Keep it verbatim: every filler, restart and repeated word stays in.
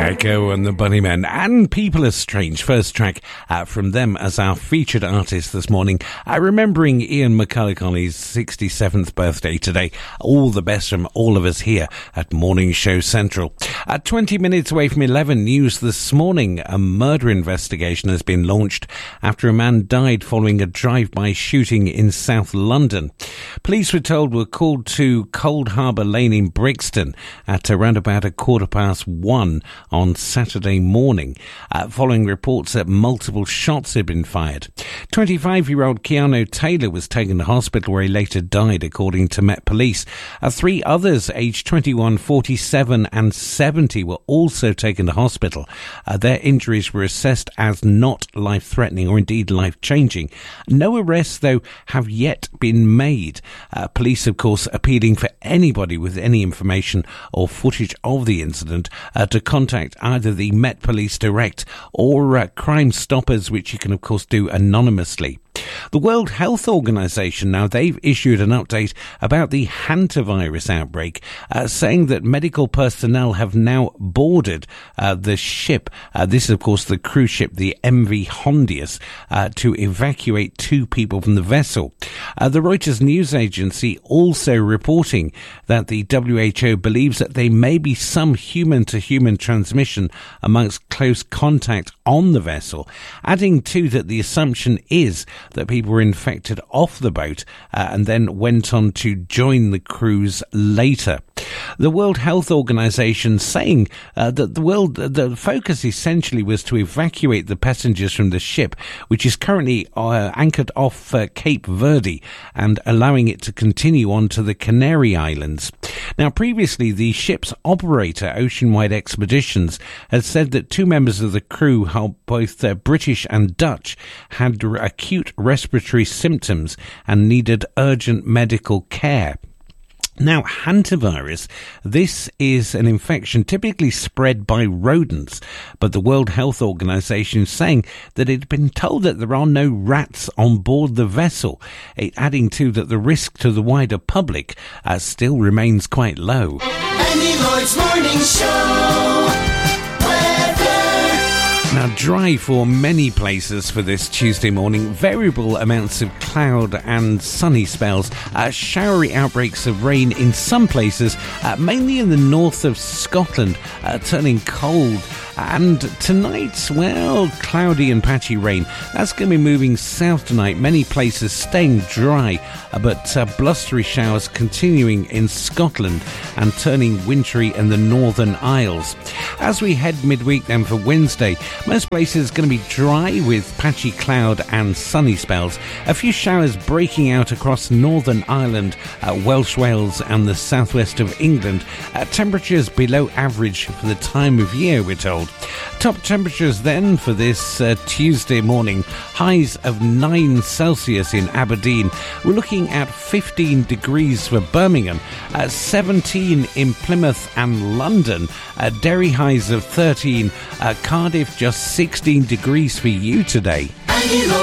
Echo and the Bunnymen and People Are Strange. First track uh, from them as our featured artist this morning. Uh, remembering Ian McCulloch on his sixty-seventh birthday today. All the best from all of us here at Morning Show Central. At twenty minutes away from eleven, news this morning. A murder investigation has been launched after a man died following a drive-by shooting in South London. Police were told were called to Cold Harbour Lane in Brixton at around about a quarter past one on Saturday morning, uh, following reports that multiple shots had been fired. twenty-five-year-old Keanu Taylor was taken to hospital where he later died, according to Met Police. Uh, three others, aged twenty-one, forty-seven and seventy, were also taken to hospital. Uh, their injuries were assessed as not life-threatening or indeed life-changing. No arrests, though, have yet been made. Uh, police, of course, appealing for anybody with any information or footage of the incident uh, to contact either the Met Police Direct or uh, Crime Stoppers, which you can, of course, do anonymously. The World Health Organization, now they've issued an update about the hantavirus outbreak, uh, saying that medical personnel have now boarded uh, the ship. Uh, this is, of course, the cruise ship, the M V Hondius, uh, to evacuate two people from the vessel. Uh, the Reuters news agency also reporting that the W H O believes that there may be some human-to-human transmission amongst close contact on the vessel, adding to that the assumption is that people were infected off the boat uh, and then went on to join the cruise later. The World Health Organization saying uh, that the world the focus essentially was to evacuate the passengers from the ship, which is currently uh, anchored off uh, Cape Verde, and allowing it to continue on to the Canary Islands. Now, previously, the ship's operator, Oceanwide Expeditions, had said that two members of the crew, both uh, British and Dutch, had acute respiratory symptoms and needed urgent medical care. Now, hantavirus, this is an infection typically spread by rodents, but the World Health Organization is saying that it had been told that there are no rats on board the vessel, adding to that the risk to the wider public uh, still remains quite low. Andy Lloyd's Morning Show. Now, dry for many places for this Tuesday morning. Variable amounts of cloud and sunny spells. Uh, showery outbreaks of rain in some places, uh, mainly in the north of Scotland, uh, turning cold. And tonight, well, cloudy and patchy rain. That's going to be moving south tonight. Many places staying dry, uh, but uh, blustery showers continuing in Scotland and turning wintry in the Northern Isles. As we head midweek then for Wednesday, most places going to be dry with patchy cloud and sunny spells. A few showers breaking out across Northern Ireland, uh, Welsh Wales and the southwest of England. Uh, temperatures below average for the time of year, we're told. Top temperatures then for this uh, Tuesday morning. Highs of nine Celsius in Aberdeen. We're looking at fifteen degrees for Birmingham, uh, seventeen in Plymouth and London. Uh, Derry highs of thirteen. Uh, Cardiff just sixteen degrees for you today.